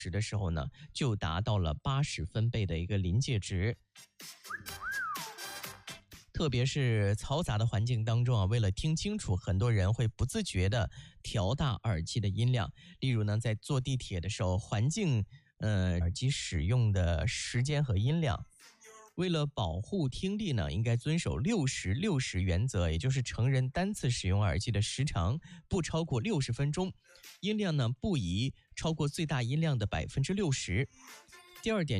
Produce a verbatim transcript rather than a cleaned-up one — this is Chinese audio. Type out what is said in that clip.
值的时候呢，就达到了八十分贝的一个临界值。特别是嘈杂的环境当中啊，为了听清楚，很多人会不自觉地调大耳机的音量。例如呢，在坐地铁的时候，环境呃耳机使用的时间和音量。为了保护听力呢，应该遵守六十六十原则，也就是成人单次使用耳机的时长不超过六十分钟，音量呢不宜超过最大音量的百分之六十。第二点